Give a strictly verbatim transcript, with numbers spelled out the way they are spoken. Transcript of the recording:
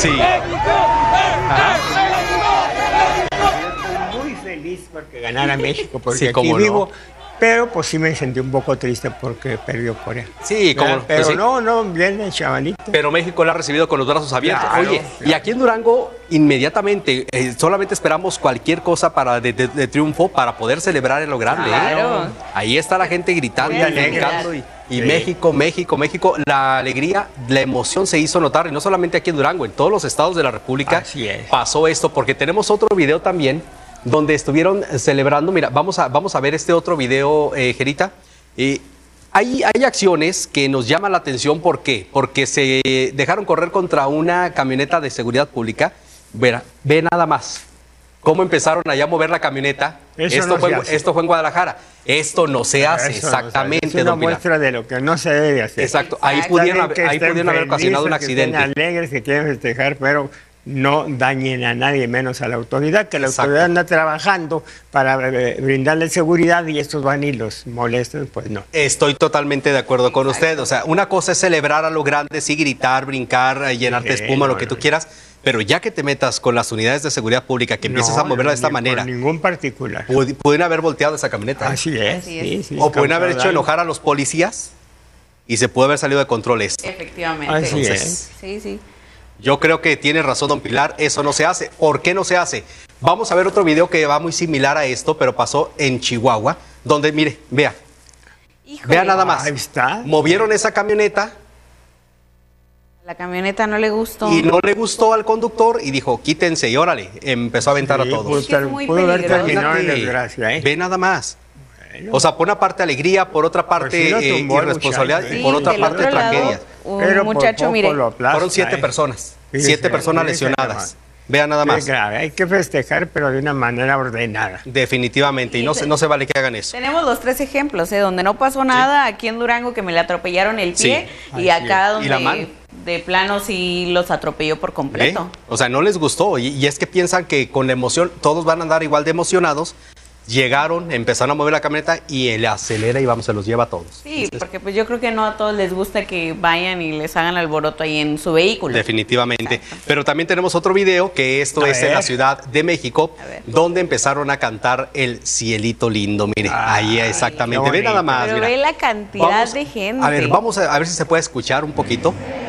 Sí. Ajá. Estoy muy feliz porque ganara México, porque Sí, aquí cómo vivo. no. Pero pues sí me sentí un poco triste porque perdió Corea. Sí, como no, Pero pues sí. no, no, bien el chavalito. Pero México la ha recibido con los brazos abiertos. Claro, Oye, claro. y aquí en Durango, inmediatamente, eh, solamente esperamos cualquier cosa para de, de- de triunfo para poder celebrar en lo grande. ¿eh? Claro. Ahí está la gente gritando, Muy alegre. brincando, y, y Sí. México, México, México. La alegría, la emoción se hizo notar, y no solamente aquí en Durango, en todos los estados de la República Así es. pasó esto, porque tenemos otro video también donde estuvieron celebrando. Mira, vamos a, vamos a ver este otro video, eh, Gerita. Eh, hay, hay acciones que nos llaman la atención. ¿Por qué? Porque se dejaron correr contra una camioneta de seguridad pública. Verá, ve nada más cómo empezaron allá a mover la camioneta. Eso Esto, no fue, se en- hace. esto fue en Guadalajara. Esto no se hace, Eso no se hace. exactamente, Es una don Pilar. muestra de lo que no se debe de hacer. Exacto, ahí Exacto. pudieron, Está haber- bien que ahí estén pudieron haber ocasionado un felices, que estén accidente. alegres, que quieren festejar, pero no dañen a nadie, menos a la autoridad, que la Exacto. autoridad anda trabajando para eh, brindarle seguridad y estos van y los molestan, pues no. Estoy totalmente de acuerdo con usted. O sea, una cosa es celebrar a lo grande, sí, gritar, brincar, eh, llenarte de Sí, espuma, no, lo que no, tú no. quieras, pero ya que te metas con las unidades de seguridad pública, que empieces No, a moverla de esta ni por manera, ningún particular. pudi- pudieron haber volteado esa camioneta. ¿eh? Así es. Así es. sí, sí, O pueden haber causar hecho daño. enojar a los policías y se pudo haber salido de control esto. Efectivamente. Así Entonces, es. Sí, sí. Yo creo que tiene razón don Pilar, eso no se hace. ¿Por qué no se hace? Vamos a ver otro video que va muy similar a esto, pero pasó en Chihuahua, donde, mire, vea, Híjole, vea nada más. Ahí está. Movieron esa camioneta La camioneta no le gustó. y no le gustó al conductor y dijo, quítense, y órale, empezó a aventar Sí, a todos. pudo, Es que es ter- muy pudo haber peligroso. terminado en Fíjate, desgracia, ¿eh? Ve nada más. Bueno. O sea, por una parte alegría, por otra parte sí lo eh, tumbó el irresponsabilidad muchacho, y ¿eh? por Sí, otra del parte otro lado, tragedia. un Pero por muchacho, poco mire, lo aplasta, Fueron siete ¿eh? personas, Fíjese, siete personas fíjese lesionadas. nomás. Vea nada Qué más. grave, hay que festejar, pero de una manera ordenada. Definitivamente, y Sí, no te- se, no se vale que hagan eso. tenemos los tres ejemplos, ¿eh? Donde no pasó nada, aquí en Durango que me le atropellaron el pie, Sí, y así acá es. donde Y la mano. de plano sí los atropelló por ¿Ve? completo. O sea, no les gustó. Y, y es que piensan que con la emoción todos van a andar igual de emocionados. Llegaron, empezaron a mover la camioneta y él acelera y vamos, se los lleva a todos. Sí, porque pues yo creo que no a todos les gusta que vayan y les hagan alboroto ahí en su vehículo. Definitivamente. Exacto. Pero también tenemos otro video que esto A es en ver. la Ciudad de México, A ver. donde empezaron a cantar el Cielito Lindo. Mire, ahí Ay, exactamente. qué Ve nada bonito. más. Pero mira. ve la cantidad Vamos- de gente. A ver, vamos a, a ver si se puede escuchar un poquito.